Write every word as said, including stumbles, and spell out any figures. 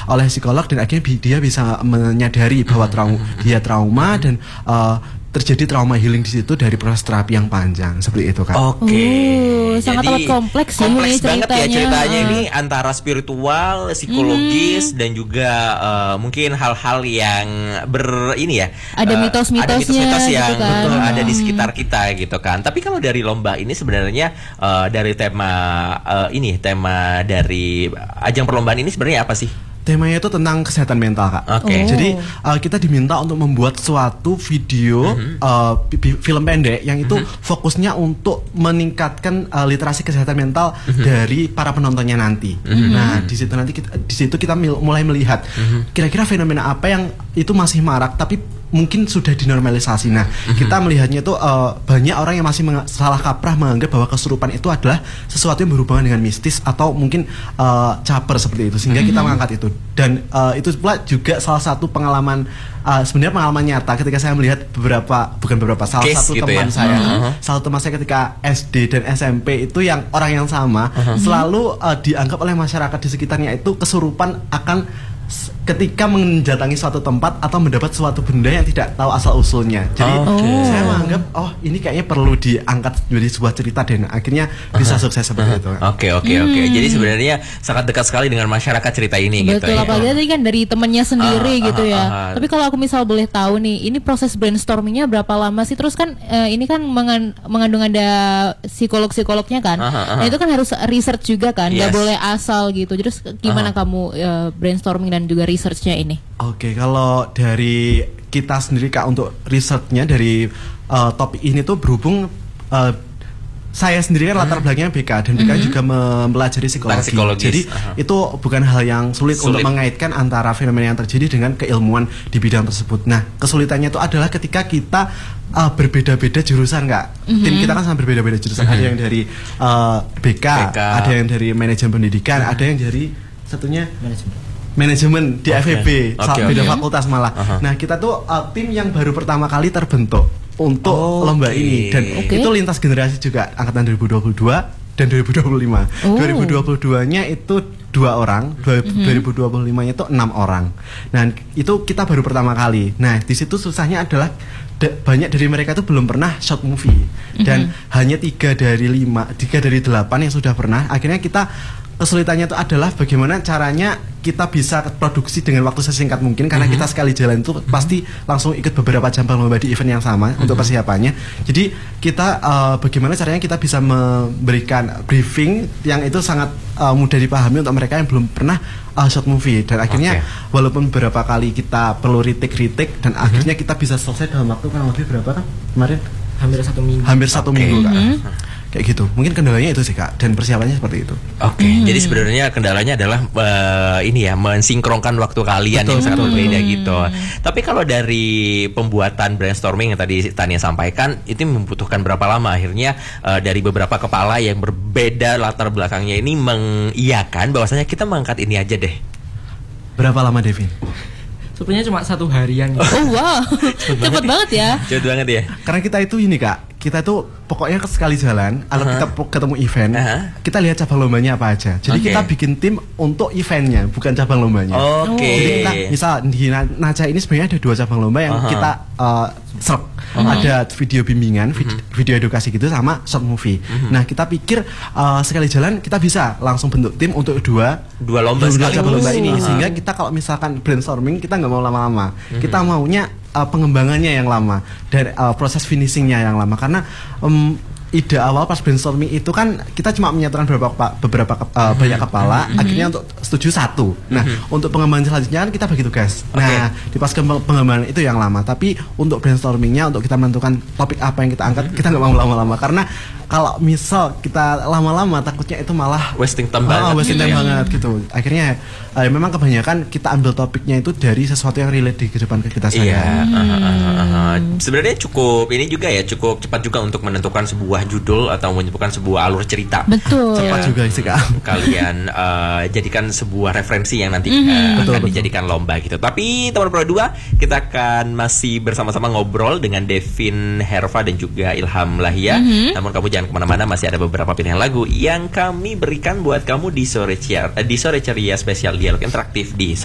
oleh psikolog dan akhirnya dia bisa menyadari bahwa trauma, dia trauma dan uh, terjadi trauma healing di situ dari proses terapi yang panjang seperti itu kan. Oke. Okay. Uh, sangat amat kompleks ya kompleks ini ceritanya. banget ya ceritanya ini antara spiritual, psikologis hmm. dan juga uh, mungkin hal-hal yang ber ini ya. Ada uh, mitos-mitosnya. Ada mitos-mitos yang gitu kan. betul hmm. ada di sekitar kita gitu kan. Tapi kalau dari lomba ini sebenarnya uh, dari tema uh, ini tema dari ajang perlombaan ini sebenarnya apa sih? Temanya itu tentang kesehatan mental kak. Oke. Okay. Oh. Jadi uh, kita diminta untuk membuat suatu video mm-hmm. uh, film pendek yang itu mm-hmm. fokusnya untuk meningkatkan uh, literasi kesehatan mental mm-hmm. dari para penontonnya nanti. Mm-hmm. Nah di situ nanti kita, di situ kita mil- mulai melihat mm-hmm. kira-kira fenomena apa yang itu masih marak tapi mungkin sudah dinormalisasi. Nah, mm-hmm. kita melihatnya itu uh, banyak orang yang masih meng- salah kaprah menganggap bahwa kesurupan itu adalah sesuatu yang berhubungan dengan mistis atau mungkin uh, caper seperti itu. Sehingga mm-hmm. kita mengangkat itu. Dan uh, itu pula juga salah satu pengalaman uh, sebenarnya pengalaman nyata ketika saya melihat beberapa bukan beberapa salah Case satu gitu teman ya? saya, uh-huh. salah teman saya ketika S D dan S M P itu yang orang yang sama uh-huh. selalu uh, dianggap oleh masyarakat di sekitarnya itu kesurupan akan ketika mendatangi suatu tempat atau mendapat suatu benda yang tidak tahu asal usulnya. Jadi okay. saya menganggap oh ini kayaknya perlu diangkat menjadi sebuah cerita dan akhirnya bisa uh-huh. sukses seperti uh-huh. itu. Oke oke oke. Jadi sebenarnya sangat dekat sekali dengan masyarakat cerita ini. Betul, gitu. apalagi tadi kan dari temannya sendiri uh, gitu uh, ya. uh, uh, Tapi kalau aku misal boleh tahu nih, ini proses brainstormingnya berapa lama sih? Terus kan uh, ini kan mengan- mengandung ada psikolog-psikolognya kan. Uh, uh, uh. Nah itu kan harus research juga kan, nggak yes. boleh asal gitu. Terus gimana uh. kamu uh, brainstorming dan juga researchnya ini? Oke, okay, kalau dari kita sendiri kak untuk researchnya dari uh, topik ini tuh berhubung uh, saya sendiri kan latar belakangnya B K dan B K mm-hmm. juga mempelajari psikologi. Jadi uh-huh. itu bukan hal yang sulit, sulit untuk mengaitkan antara fenomena yang terjadi dengan keilmuan di bidang tersebut. Nah, kesulitannya itu adalah ketika kita uh, berbeda-beda jurusan kak. Mm-hmm. Tim kita kan sangat berbeda-beda jurusan. Mm-hmm. Ada yang dari uh, B K, B K, ada yang dari manajemen pendidikan, mm-hmm. ada yang dari satunya manajemen. Manajemen di okay. F E B, okay, beda okay. fakultas malah. Uh-huh. Nah kita tuh uh, tim yang baru pertama kali terbentuk untuk oh, lomba okay. ini dan okay. itu lintas generasi juga angkatan dua ribu dua puluh dua dan dua ribu dua puluh lima. Oh. dua ribu dua puluh dua-nya itu dua orang, mm-hmm. dua ribu dua puluh lima-nya itu enam orang. Nah itu kita baru pertama kali. Nah di situ susahnya adalah da- banyak dari mereka itu belum pernah short movie dan mm-hmm. hanya tiga dari lima, tiga dari delapan yang sudah pernah. Akhirnya kita kesulitannya itu adalah bagaimana caranya kita bisa produksi dengan waktu sesingkat mungkin karena mm-hmm. kita sekali jalan itu mm-hmm. pasti langsung ikut beberapa jam lomba di event yang sama mm-hmm. untuk persiapannya. Jadi kita uh, bagaimana caranya kita bisa memberikan briefing yang itu sangat uh, mudah dipahami untuk mereka yang belum pernah uh, short movie dan akhirnya okay. walaupun beberapa kali kita perlu retake-retake dan mm-hmm. akhirnya kita bisa selesai dalam waktu kurang lebih berapa kan kemarin? Hampir satu minggu. Hampir satu okay. minggu kak. Mm-hmm. Kayak gitu. Mungkin kendalanya itu sih kak dan persiapannya seperti itu. Oke. Okay. Hmm. Jadi sebenarnya kendalanya adalah uh, ini ya mensinkronkan waktu kalian betul, yang sangat berbeda hmm. gitu. Tapi kalau dari pembuatan brainstorming yang tadi Tania sampaikan itu membutuhkan berapa lama akhirnya uh, dari beberapa kepala yang berbeda latar belakangnya ini mengiyakan bahwasanya kita mengangkat ini aja deh. Berapa lama Devin? Sebenarnya cuma satu harian. Oh wow, cepet banget ya. Cepet banget ya. Karena kita itu ini kak, kita itu pokoknya sekali jalan, kalau uh-huh. kita ketemu event, uh-huh. kita lihat cabang lombanya apa aja. Jadi okay. kita bikin tim untuk eventnya, bukan cabang lombanya. Oke. Okay. Jadi kita, misal di Naja ini sebenarnya ada dua cabang lomba yang uh-huh. kita uh, serp. Uh-huh. Ada video bimbingan, vid- uh-huh. video edukasi gitu sama short movie. Uh-huh. Nah kita pikir uh, sekali jalan kita bisa langsung bentuk tim untuk dua dua lomba dua sekali. cabang lomba uh-huh. ini. Sehingga kita kalau misalkan brainstorming kita nggak mau lama-lama. Uh-huh. Kita maunya uh, pengembangannya yang lama dan uh, proses finishingnya yang lama karena um, ide awal pas brainstorming itu kan kita cuma menyatukan beberapa beberapa uh, mm-hmm. banyak kepala mm-hmm. akhirnya untuk setuju satu. Nah mm-hmm. untuk pengembangan selanjutnya kan kita bagi tugas. Okay. Nah di pas pengembangan itu yang lama tapi untuk brainstormingnya untuk kita menentukan topik apa yang kita angkat mm-hmm. kita nggak mau lama-lama karena kalau misal kita lama-lama takutnya itu malah wasting time banget, oh, wasting gitu time ya. banget gitu. Akhirnya uh, memang kebanyakan kita ambil topiknya itu dari sesuatu yang relate di kehidupan kita sehari-hari. Iya. Uh, uh, uh, uh. Sebenarnya cukup ini juga ya cukup cepat juga untuk menentukan sebuah judul atau menentukan sebuah alur cerita. Betul. Cepat ya, juga sih kak. Kalian uh, jadikan sebuah referensi yang nanti mm-hmm. uh, betul, akan betul. dijadikan lomba gitu. Tapi teman Pro dua kita akan masih bersama-sama ngobrol dengan Devin Herva dan juga Ilham Lahia. Mm-hmm. Namun kamu jangan kemana-mana, masih ada beberapa pilihan lagu yang kami berikan buat kamu di sore ceria, di sore ceria spesial dialog interaktif di